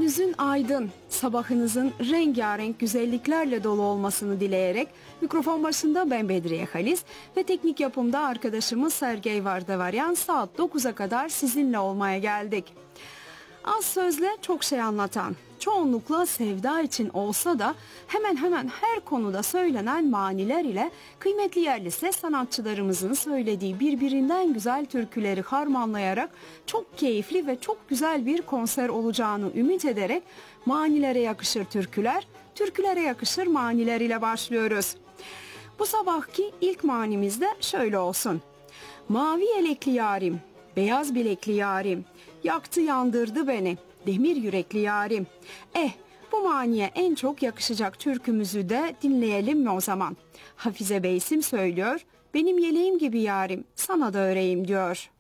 Önünüzün aydın, sabahınızın rengarenk güzelliklerle dolu olmasını dileyerek mikrofon başında ben Bedriye Halis ve teknik yapımda arkadaşımız Sergey Vardavaryan saat 9'a kadar sizinle olmaya geldik. Az sözle çok şey anlatan, çoğunlukla sevda için olsa da hemen hemen her konuda söylenen maniler ile kıymetli yerli ses sanatçılarımızın söylediği birbirinden güzel türküleri harmanlayarak çok keyifli ve çok güzel bir konser olacağını ümit ederek manilere yakışır türküler, türkülere yakışır maniler ile başlıyoruz. Bu sabahki ilk manimiz de şöyle olsun. Mavi yelekli yarim, beyaz bilekli yarim, yaktı yandırdı beni, demir yürekli yarim. Bu maniye en çok yakışacak türkümüzü de dinleyelim mi o zaman? Hafize Beysim söylüyor, benim yeleğim gibi yarim, sana da öreyim diyor.